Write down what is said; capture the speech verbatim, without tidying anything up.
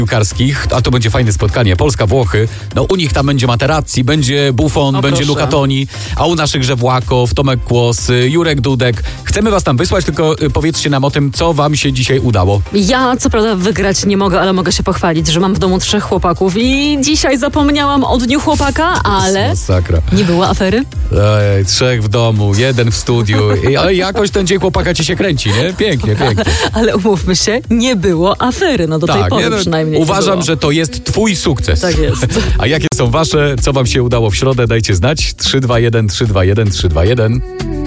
piłkarskich, a to będzie fajne spotkanie. Polska-Włochy. No u nich tam będzie Materazzi, będzie Buffon, O, będzie proszę. Luca Toni, a u naszych Żewłakow, Tomek Kłos, y, Jurek Dudek. Chcemy was tam wysłać, tylko y, powiedzcie nam o tym, co wam się dzisiaj udało. Ja co prawda wygrać nie mogę, ale mogę się pochwalić, że mam w domu trzech chłopaków i dzisiaj zapomniałam o dniu chłopaka, ale Masakra. nie było afery. Ej, trzech w domu, jeden w studiu. I, ale jakoś ten dzień chłopaka ci się kręci, nie? Pięknie, pięknie. Ale umówmy się, nie było afery, no do tej pory nie, no, przynajmniej. nie uważam, było. że to jest twój sukces. Tak jest. A jakie są wasze? Co wam się udało w środę? Dajcie znać. trzy dwa jeden, trzy dwa jeden, trzy dwa jeden.